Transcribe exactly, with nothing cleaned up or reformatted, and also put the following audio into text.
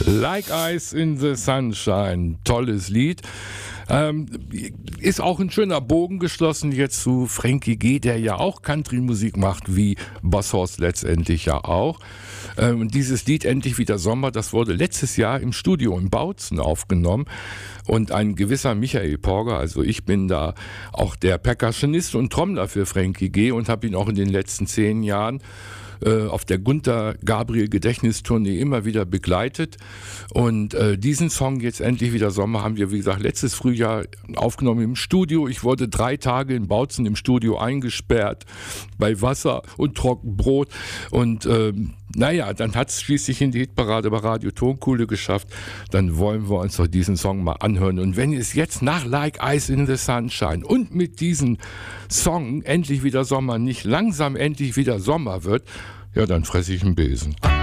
Like Ice in the Sunshine, tolles Lied. Ähm, ist auch ein schöner Bogen geschlossen jetzt zu Frankie G., der ja auch Country-Musik macht, wie Bosshorst letztendlich ja auch. Ähm, dieses Lied Endlich wieder Sommer, das wurde letztes Jahr im Studio in Bautzen aufgenommen. Und ein gewisser Michael Porger, also ich bin da auch der Percussionist und Trommler für Frankie G. und habe ihn auch in den letzten zehn Jahren auf der Gunther Gabriel Gedächtnistournee immer wieder begleitet. Und äh, diesen Song jetzt Endlich wieder Sommer haben wir, wie gesagt, letztes Frühjahr aufgenommen im Studio. Ich wurde drei Tage in Bautzen im Studio eingesperrt bei Wasser und Trockenbrot. Und ähm, naja, dann hat es schließlich in die Hitparade bei Radio Tonkuhle geschafft. Dann wollen wir uns doch diesen Song mal anhören. Und wenn es jetzt nach Like Ice in the Sunshine und mit diesem Song Endlich wieder Sommer nicht langsam endlich wieder Sommer wird, ja, dann fresse ich einen Besen.